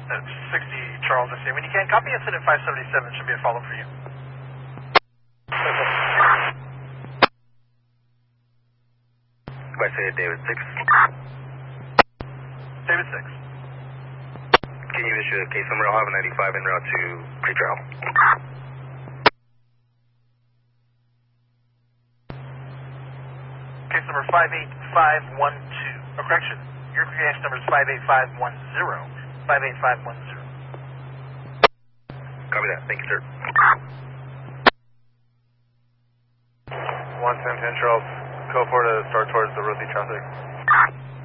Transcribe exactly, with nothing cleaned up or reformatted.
That's sixty Charles, I see. When you can, copy incident five seventy-seven. Should be a follow-up for you. I say David six. David six. Can you issue a case number? I'll have a ninety-five en route to pre-trial. Case number five eight five one two. Oh, correction. Your case number is five eight five one zero. five eight five one zero. Copy that. Thank you, sir. one ten ten Charles, go for to start towards the Rosie traffic.